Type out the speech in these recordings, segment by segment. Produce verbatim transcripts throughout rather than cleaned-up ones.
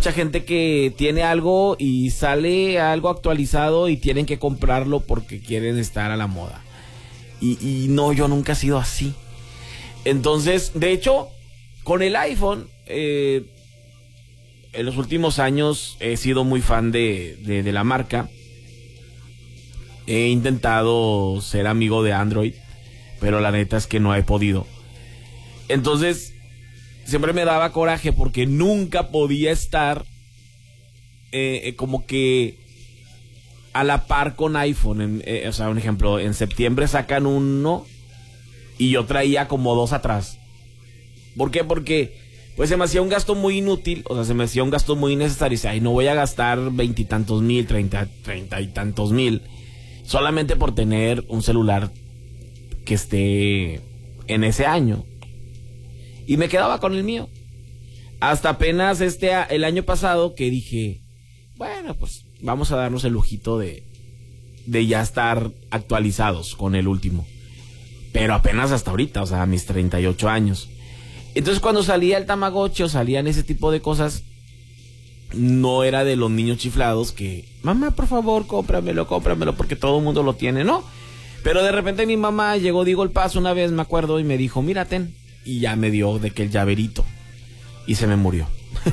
mucha gente que tiene algo y sale algo actualizado y tienen que comprarlo porque quieren estar a la moda. Y, y no, yo nunca he sido así. Entonces, de hecho, con el iPhone, eh, en los últimos años he sido muy fan de, de, de la marca. He intentado ser amigo de Android, pero la neta es que no he podido. Entonces, siempre me daba coraje porque nunca podía estar eh, eh, como que a la par con iPhone. En, eh, o sea, un ejemplo, en septiembre sacan uno y yo traía como dos atrás. ¿Por qué? Porque pues se me hacía un gasto muy inútil, o sea, se me hacía un gasto muy innecesario. Y dice, ay, no voy a gastar veintitantos mil, treinta, treinta y tantos mil, solamente por tener un celular que esté en ese año. Y me quedaba con el mío. Hasta apenas este el año pasado que dije, bueno, pues vamos a darnos el lujito de, de ya estar actualizados con el último. Pero apenas hasta ahorita, o sea, a mis treinta y ocho años. Entonces cuando salía el Tamagotchi o salían ese tipo de cosas, no era de los niños chiflados que, mamá, por favor, cómpramelo, cómpramelo, porque todo el mundo lo tiene, ¿no? Pero de repente mi mamá llegó, digo el paso una vez, me acuerdo, y me dijo, mira, ten. Y ya me dio de que el llaverito. Y se me murió.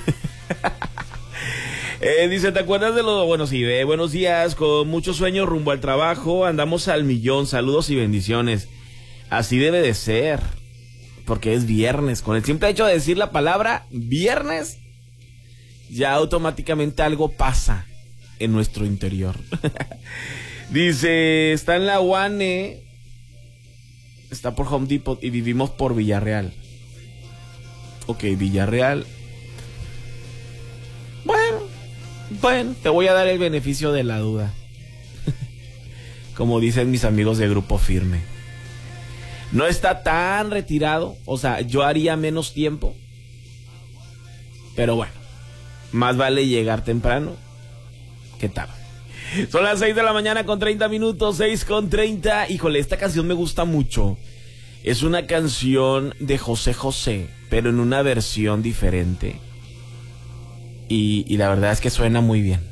eh, dice, ¿te acuerdas de lo...? Bueno, sí, de buenos días, con mucho sueño rumbo al trabajo, andamos al millón, saludos y bendiciones. Así debe de ser, porque es viernes. Con el simple hecho de decir la palabra viernes, ya automáticamente algo pasa en nuestro interior. Dice, está en la UANE, está por Home Depot y vivimos por Villarreal. Ok, Villarreal. Bueno, bueno, te voy a dar el beneficio de la duda. Como dicen mis amigos de Grupo Firme. No está tan retirado, o sea, yo haría menos tiempo. Pero bueno, más vale llegar temprano que tarde. Son las seis de la mañana con treinta minutos, seis con treinta. Híjole, esta canción me gusta mucho. Es una canción de José José, pero en una versión diferente. Y, y la verdad es que suena muy bien.